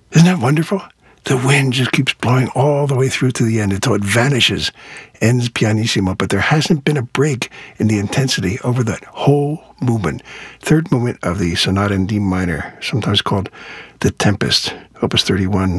Isn't that wonderful? The wind just keeps blowing all the way through to the end until it vanishes, ends pianissimo, but there hasn't been a break in the intensity over that whole movement. Third movement of the Sonata in D minor, sometimes called The Tempest, Opus 31.